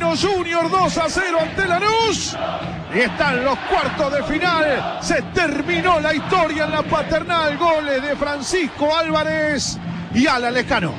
Argentinos Juniors 2-0 ante Lanús. Y están los cuartos de final. Se terminó la historia en la Paternal. Goles de Francisco Álvarez y Alan Lescano.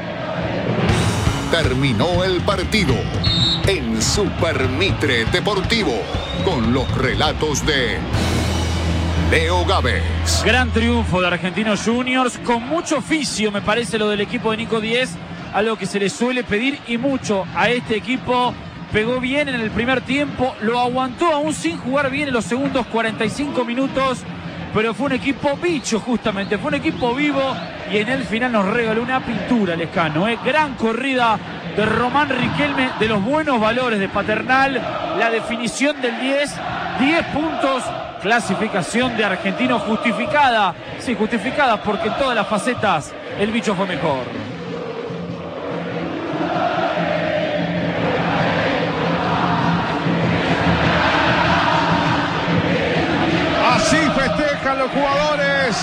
Terminó el partido en Super Mitre Deportivo con los relatos de Leo Gávez. Gran triunfo de Argentinos Juniors, con mucho oficio me parece lo del equipo de Nico Díez, algo que se le suele pedir y mucho a este equipo. Pegó bien en el primer tiempo, lo aguantó aún sin jugar bien en los segundos 45 minutos, pero fue un equipo bicho justamente, fue un equipo vivo y en el final nos regaló una pintura Lescano. Gran corrida de Román Riquelme, de los buenos valores de Paternal, la definición del 10 puntos, clasificación de Argentinos justificada, sí, justificada porque en todas las facetas el bicho fue mejor. Así festejan los jugadores.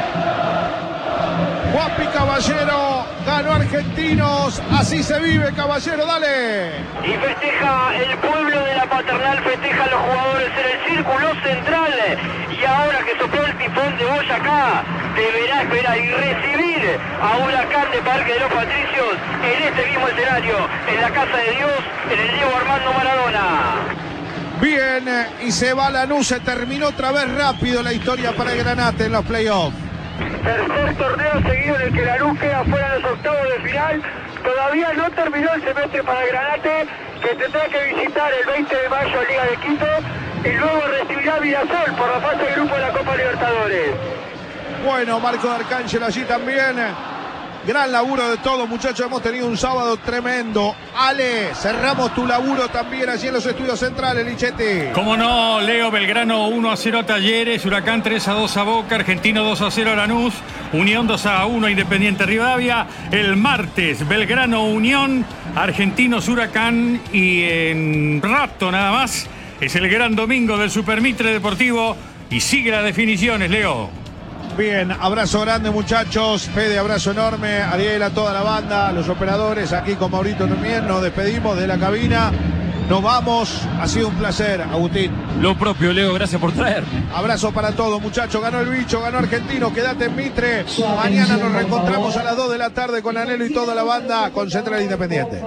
Guapi Caballero, ganó Argentinos, así se vive Caballero, dale. Y festeja el pueblo de la Paternal, festeja los jugadores en el círculo central. Y ahora que sopló el tifón de Boyacá, deberá esperar y recibir a Huracán de Parque de los Patricios en este mismo escenario, en la Casa de Dios, en el Diego Armando Maradona. Bien, y se va Lanús, se terminó otra vez rápido la historia para el Granate en los playoffs. Tercer torneo seguido en el que Lanús queda fuera de los octavos de final. Todavía no terminó el semestre para el Granate, que tendrá que visitar el 20 de mayo a Liga de Quito y luego recibirá Mirasol por la fase de grupo de la Copa Libertadores. Bueno, Marco de Arcángel allí también. Gran laburo de todos, muchachos. Hemos tenido un sábado tremendo. Ale, cerramos tu laburo también allí en los estudios centrales, Lichetti. Cómo no, Leo. Belgrano 1-0 a Talleres, Huracán 3-2 a Boca, Argentino 2-0 a Lanús, Unión 2-1 a Independiente Rivadavia. El martes, Belgrano Unión, Argentinos Huracán y en rato nada más es el gran domingo del Super Mitre Deportivo y sigue las definiciones, Leo. Bien, abrazo grande, muchachos. Fede, abrazo enorme. Ariel, a toda la banda, los operadores, aquí con Maurito también. Nos despedimos de la cabina. Nos vamos. Ha sido un placer, Agustín. Lo propio, Leo, gracias por traerme. Abrazo para todos, muchachos. Ganó el bicho, ganó Argentino. Quédate en Mitre. Mañana nos reencontramos a las 2 de la tarde con Anelo y toda la banda con Central Independiente.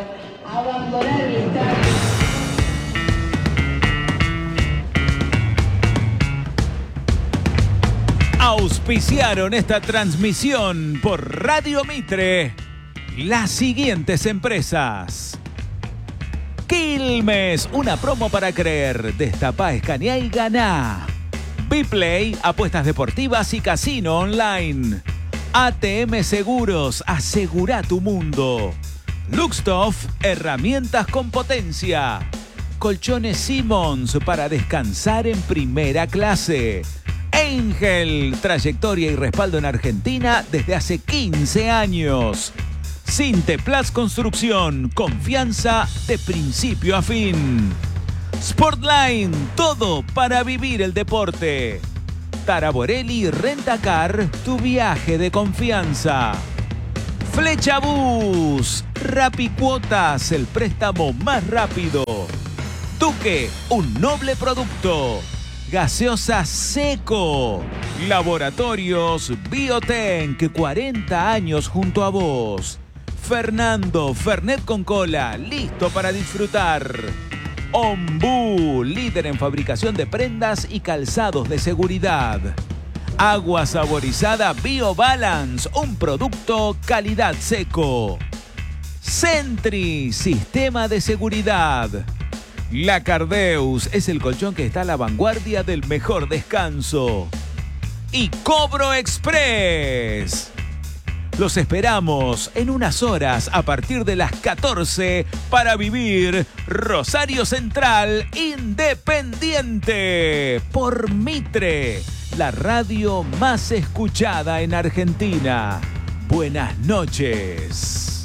Auspiciaron esta transmisión por Radio Mitre las siguientes empresas: Quilmes, una promo para creer. Destapá, escanea y ganá. Biplay, apuestas deportivas y casino online. ATM Seguros, asegura tu mundo. Luxtoff, herramientas con potencia. Colchones Simmons para descansar en primera clase. Angel, trayectoria y respaldo en Argentina desde hace 15 años. Sinteplas Construcción, confianza de principio a fin. Sportline, todo para vivir el deporte. Taraborelli Rentacar, tu viaje de confianza. Flecha Bus, Rapicuotas, el préstamo más rápido. Duque, un noble producto. Gaseosa Seco. Laboratorios Biotenc, 40 años junto a vos. Fernando, Fernet con cola, listo para disfrutar. Ombú, líder en fabricación de prendas y calzados de seguridad. Agua saborizada BioBalance, un producto calidad Seco. Sentry, sistema de seguridad. La Cardeus es el colchón que está a la vanguardia del mejor descanso. Y Cobro Express. Los esperamos en unas horas a partir de las 14 para vivir Rosario Central Independiente por Mitre, la radio más escuchada en Argentina. Buenas noches.